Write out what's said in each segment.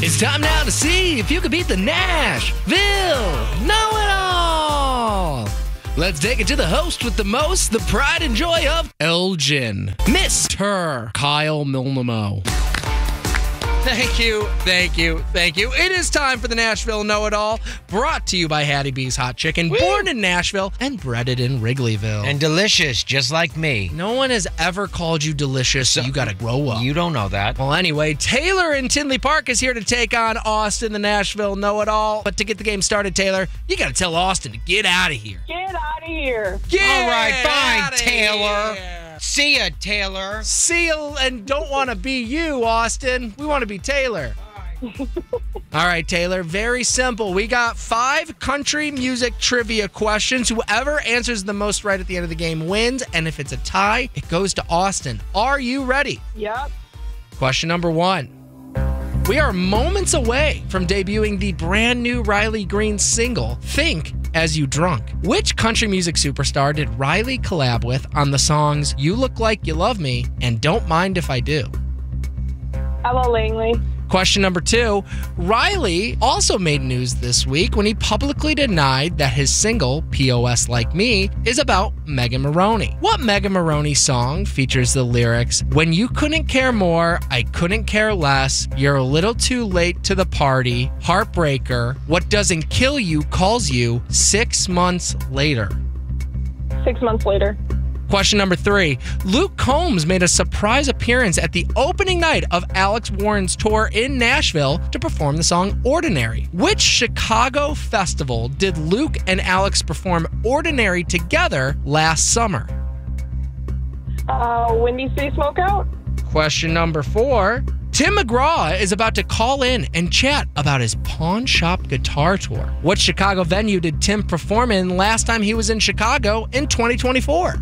It's time now to see if you can beat the Nashville Know-It-All. Let's take it to the host with the most, the pride and joy of Elgin, Mr. Kyle Milnamo. Thank you. It is time for the Nashville Know-It-All, brought to you by Hattie B's Hot Chicken, born in Nashville and breaded in Wrigleyville. And delicious, just like me. No one has ever called you delicious, so you gotta grow up. You don't know that. Well, anyway, Taylor in Tinley Park is here to take on Austin, the Nashville Know-It-All. But to get the game started, Taylor, you gotta tell Austin to get out of here. Get out of here. All right, fine, outta Taylor. here. See ya, Taylor. See you, and don't want to be you, Austin. We want to be Taylor. All right, Taylor, very simple. We got 5 country music trivia questions. Whoever answers the most right at the end of the game wins, and if it's a tie, it goes to Austin. Are you ready? Yep. Question number 1. We are moments away from debuting the brand new Riley Green single, Think As You Drunk. Which country music superstar did Riley collab with on the songs You Look Like You Love Me and Don't Mind If I Do? Ella Langley. Question number 2. Riley also made news this week when he publicly denied that his single, POS Like Me, is about Megan Maroney. What Megan Maroney song features the lyrics, "When you couldn't care more, I couldn't care less, you're a little too late to the party, heartbreaker, what doesn't kill you calls you 6 months later"? 6 months later. Question number 3. Luke Combs made a surprise appearance at the opening night of Alex Warren's tour in Nashville to perform the song Ordinary. Which Chicago festival did Luke and Alex perform Ordinary together last summer? Windy City Smokeout. Question number 4. Tim McGraw is about to call in and chat about his pawn shop guitar tour. What Chicago venue did Tim perform in last time he was in Chicago in 2024?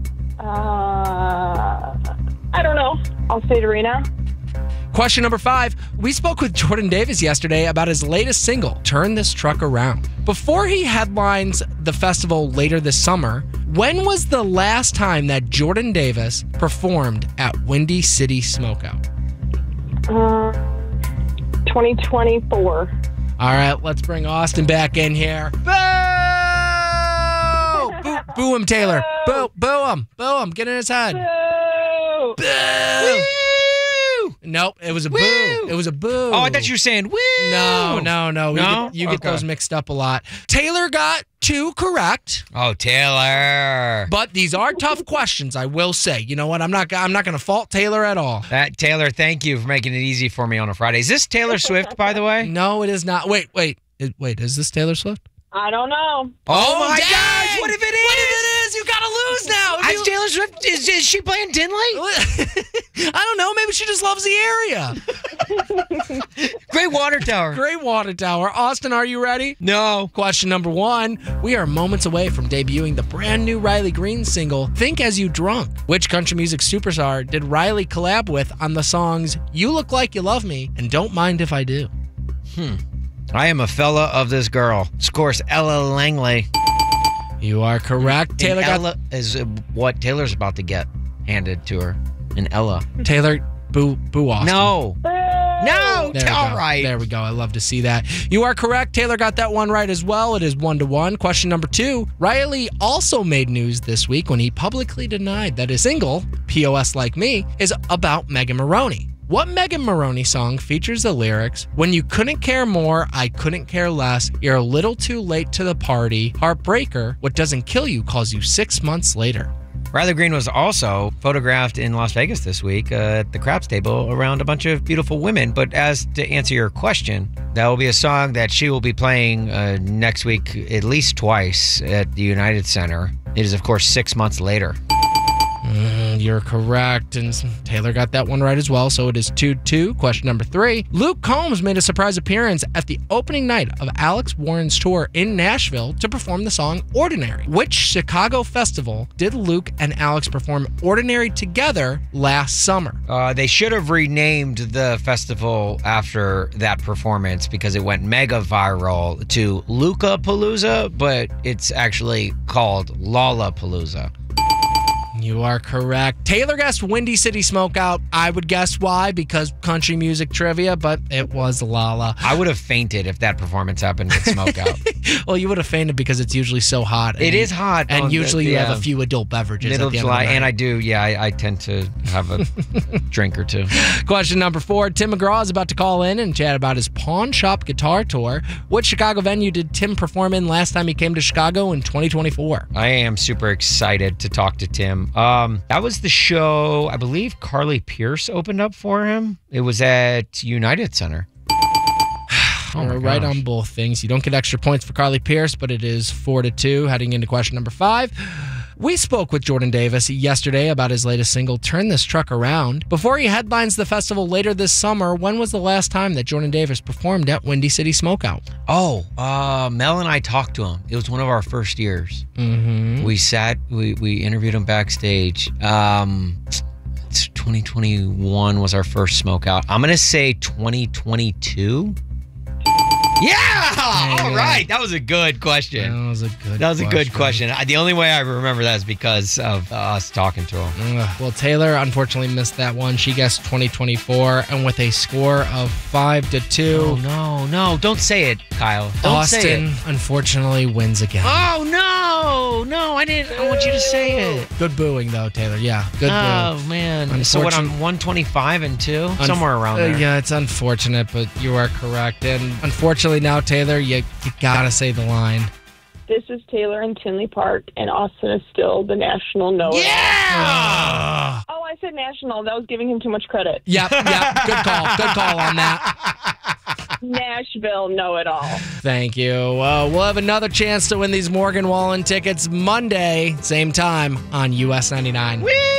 I don't know. I'll say Arena. Question number 5. We spoke with Jordan Davis yesterday about his latest single, Turn This Truck Around. Before he headlines the festival later this summer, when was the last time that Jordan Davis performed at Windy City Smokeout? 2024. All right, let's bring Austin back in here. Boo! Boo him, Taylor. Boo him. Get in his head. Boo! Boo! Nope, it was a boo. It was a boo. Oh, I thought you were saying woo. No. You get Okay. those mixed up a lot. Taylor got 2 correct. Oh, Taylor. But these are tough questions, I will say. You know what? I'm not going to fault Taylor at all. Taylor, thank you for making it easy for me on a Friday. Is this Taylor Swift, by the way? No, it is not. Wait. Is this Taylor Swift? I don't know. Oh my dang! gosh, what if it is? What if it is? You got to lose now. Is Taylor Swift, is she playing Tinley? I don't know. Maybe she just loves the area. Great water tower. Great water tower. Austin, are you ready? No. Question number 1. We are moments away from debuting the brand new Riley Green single, Think As You Drunk. Which country music superstar did Riley collab with on the songs You Look Like You Love Me and Don't Mind If I Do? I am a fella of this girl. Of course, Ella Langley. You are correct. Taylor And got Ella is what Taylor's about to get handed to her. And Ella. Taylor. Boo Austin. No. No. There we All go. right. There we go. I love to see that. You are correct. Taylor got that one right as well. It is 1-1. Question number 2. Riley also made news this week when he publicly denied that his single, POS Like Me, is about Megan Maroney. What Megan Maroney song features the lyrics, "When you couldn't care more, I couldn't care less, you're a little too late to the party, heartbreaker, what doesn't kill you calls you 6 months later"? Riley Green was also photographed in Las Vegas this week at the craps table around a bunch of beautiful women. But as to answer your question, that will be a song that she will be playing next week at least twice at the United Center. It is, of course, 6 months later. You're correct, and Taylor got that one right as well, so it is 2-2. Question number 3. Luke Combs made a surprise appearance at the opening night of Alex Warren's tour in Nashville to perform the song Ordinary. Which Chicago festival did Luke and Alex perform Ordinary together last summer? They should have renamed the festival after that performance because it went mega viral to Luca Palooza, but it's actually called Lollapalooza. You are correct. Taylor guessed Windy City Smokeout. I would guess why, because country music trivia, but it was Lala. I would have fainted if that performance happened at Smokeout. Well, you would have fainted because it's usually so hot. It is hot. And usually you have a few adult beverages Middle at the end July, of the night. and I do, I tend to have a drink or two. Question number 4. Tim McGraw is about to call in and chat about his pawn shop guitar tour. What Chicago venue did Tim perform in last time he came to Chicago in 2024? I am super excited to talk to Tim. That was the show, I believe Carly Pierce opened up for him. It was at United Center. We're right on both things. You don't get extra points for Carly Pierce, but it is 4-2 heading into question number 5. We spoke with Jordan Davis yesterday about his latest single, Turn This Truck Around. Before he headlines the festival later this summer, when was the last time that Jordan Davis performed at Windy City Smokeout? Mel and I talked to him. It was one of our first years. Mm-hmm. We sat, we interviewed him backstage. 2021 was our first Smokeout. I'm going to say 2022. Yeah! All right. That was a good question. That was a good question. The only way I remember that is because of us talking to him. Well, Taylor unfortunately missed that one. She guessed 2024, and with a score of 5-2. Oh, no. Don't say it, Kyle. Don't say Austin it. unfortunately wins again. Oh, no, I didn't. I want you to say it. Good booing, though, Taylor. Yeah, good boo. Oh, man. So what, I'm 125-2? Somewhere around there. Yeah, it's unfortunate, but you are correct. And unfortunately now, Taylor, you gotta say the line. This is Taylor in Tinley Park, and Austin is still the national know-it-all. Yeah! Oh, I said national. That was giving him too much credit. Yep. Good call on that. Nashville know-it-all. Thank you. We'll have another chance to win these Morgan Wallen tickets Monday, same time on US 99. Woo!